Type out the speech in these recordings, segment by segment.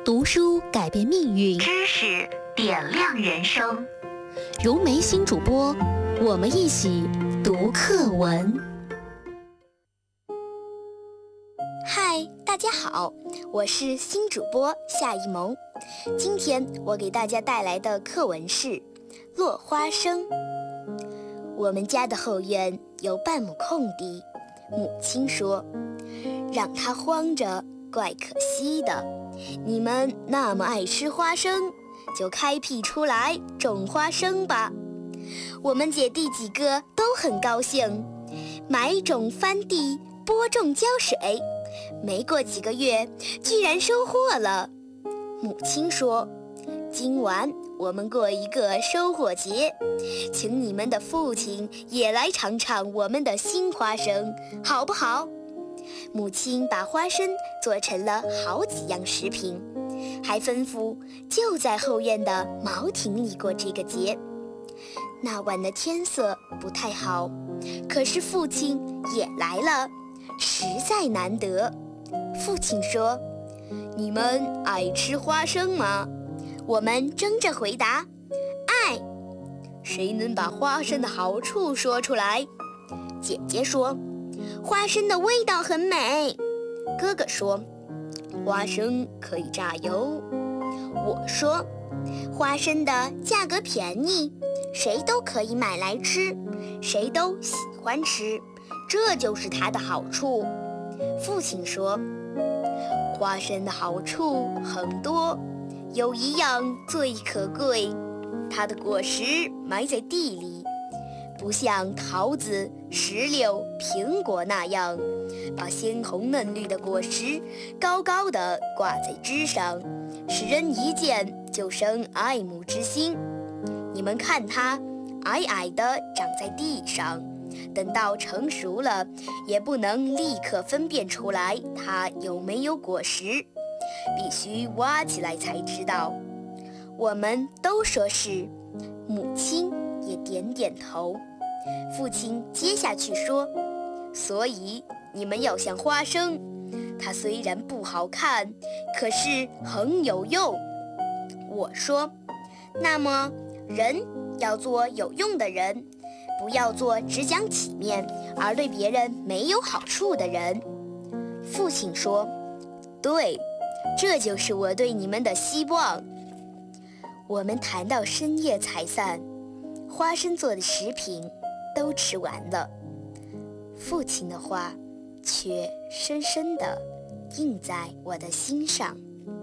读书改变命运， 知识点亮人生。 融媒新主播，我们一起读课文。 嗨，大家好，我是新主播夏一萌。今天我给大家带来的课文是《落花生》。我们家的后院有半亩空地，母亲说，让它荒着怪可惜的。你们那么爱吃花生，就开辟出来种花生吧。我们姐弟几个都很高兴，买种翻地，播种浇水，没过几个月居然收获了。母亲说，今晚我们过一个收获节，请你们的父亲也来尝尝我们的新花生，好不好？母亲把花生做成了好几样食品，还吩咐就在后院的茅亭里过这个节。那晚的天色不太好，可是父亲也来了，实在难得。父亲说，你们爱吃花生吗？我们争着回答，爱。谁能把花生的好处说出来？姐姐说，花生的味道很美。哥哥说，花生可以榨油。我说，花生的价格便宜，谁都可以买来吃，谁都喜欢吃，这就是它的好处。父亲说，花生的好处很多，有一样最可贵，它的果实埋在地里，不像桃子、石榴、苹果那样把鲜红嫩绿的果实高高地挂在枝上，使人一见就生爱慕之心。你们看它矮矮地长在地上，等到成熟了也不能立刻分辨出来它有没有果实，必须挖起来才知道。我们都说是，母亲也点点头。父亲接下去说，所以你们要像花生，它虽然不好看，可是很有用。我说，那么人要做有用的人，不要做只讲体面而对别人没有好处的人。父亲说，对，这就是我对你们的希望。我们谈到深夜才散，花生做的食品都吃完了，父亲的话却深深地印在我的心上。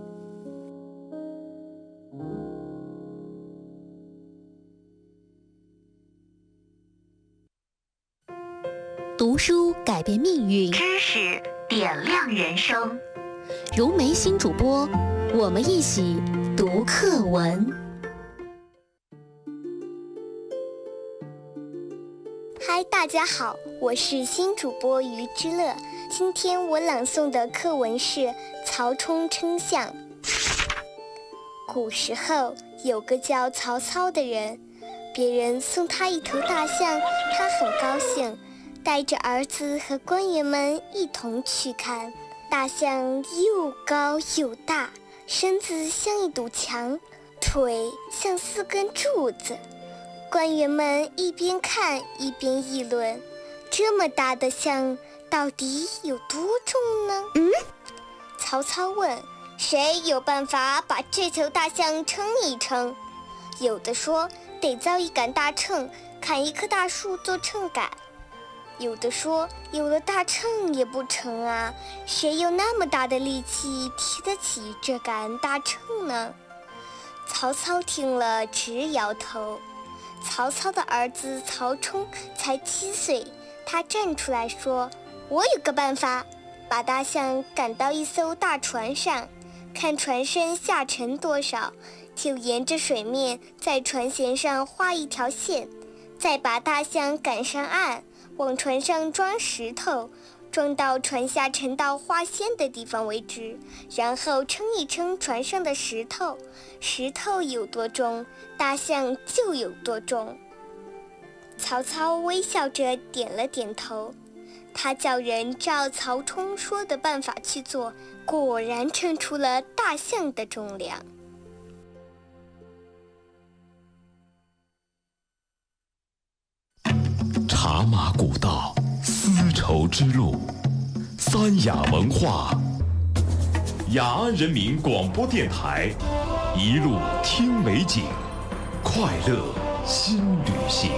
读书改变命运， 知识点亮人生。 融媒新主播，我们一起读课文。 嗨，大家好，我是新主播于之乐。今天我朗诵的课文是《曹冲称象》。古时候有个叫曹操的人，别人送他一头大象，他很高兴，带着儿子和官员们一同去看。大象又高又大，身子像一堵墙，腿像4根柱子。官员们一边看一边议论，这么大的象到底有多重呢？曹操问，谁有办法把这头大象称一称？有的说得造一杆大秤，砍一棵大树做秤杆。有的说有了大秤也不成啊，谁有那么大的力气提得起这杆大秤呢？曹操听了直摇头。曹操的儿子曹冲才7岁，他站出来说，我有个办法，把大象赶到一艘大船上，看船身下沉多少，就沿着水面在船舷上画一条线，再把大象赶上岸，往船上装石头，装到船下沉到画线的地方为止，然后称一称船上的石头，石头有多重，大象就有多重。曹操微笑着点了点头。 他叫人照曹冲说的办法去做，果然称出了大象的重量。 茶马古道，丝绸之路，三雅文化，雅安人民广播电台，一路听美景，快乐新旅行。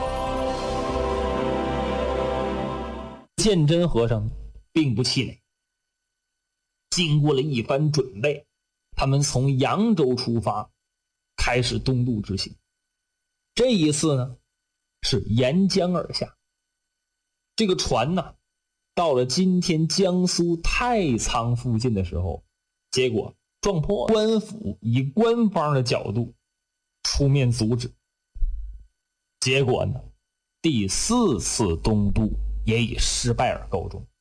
鉴真和尚并不气馁，经过了一番准备，他们从扬州出发，开始东渡之行。这一次呢，是沿江而下。这个船呢，到了今天江苏太仓附近的时候，结果撞破了。官府以官方的角度出面阻止，结果呢，第4次东渡也以失败而告终。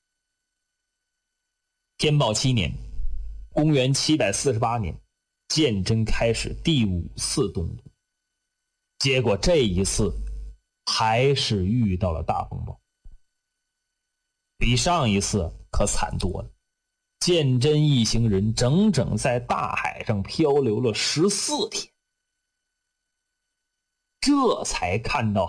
天宝7年，公元748年，鉴真开始第5次东渡，结果这一次还是遇到了大风暴，比上一次可惨多了。鉴真一行人整整在大海上漂流了14天，这才看到